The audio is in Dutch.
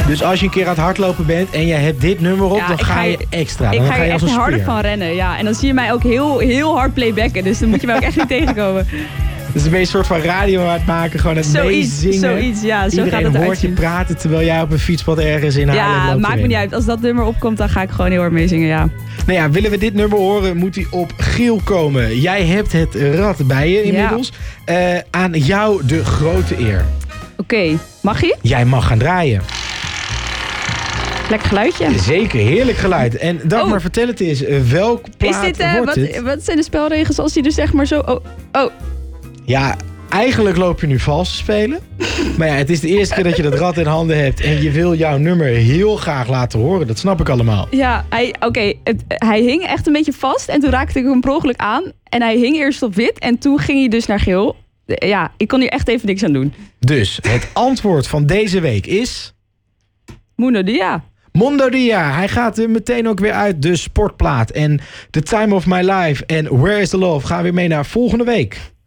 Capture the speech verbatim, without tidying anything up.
Dus als je een keer aan het hardlopen bent en je hebt dit nummer op, Ja, dan ik ga ga je je- extra. Ik Dan ga ga er je als echt een harder speer. van rennen, ja. En dan zie je mij ook heel, heel hard playbacken. Dus dan moet je mij ook echt niet tegenkomen. Dus dan ben je een soort van radio aan het maken, gewoon het Zoiets, meezingen. zoiets, ja. Zo Iedereen gaat het hoort je uitzien. praten terwijl jij op een fietspad ergens in Haarlem Ja, loopt te maakt me rennen. niet uit. Als dat nummer opkomt, dan ga ik gewoon heel hard meezingen, ja. Nou ja, willen we dit nummer horen, moet hij op Giel komen. Jij hebt het rad bij je inmiddels. Ja. Uh, aan jou de grote eer. Oké, okay. Mag je? Jij mag gaan draaien. Lekker geluidje. Zeker, heerlijk geluid. En Dagmar, oh. vertel het eens. Welk plaat Is dit, uh, wordt wat, het? Wat zijn de spelregels als die dus zeg maar zo... Oh, oh. Ja, eigenlijk loop je nu vals te spelen. Maar ja, het is de eerste keer dat je dat rad in handen hebt. En je wil jouw nummer heel graag laten horen. Dat snap ik allemaal. Ja, oké. Okay, hij hing echt een beetje vast. En toen raakte ik hem per ongeluk aan. En hij hing eerst op wit. En toen ging hij dus naar geel. Ja, ik kon hier echt even niks aan doen. Dus het antwoord van deze week is... Mundo Dia. Mundo Dia. Hij gaat er meteen ook weer uit, de sportplaat. En The Time of My Life en Where is the Love gaan weer mee naar volgende week.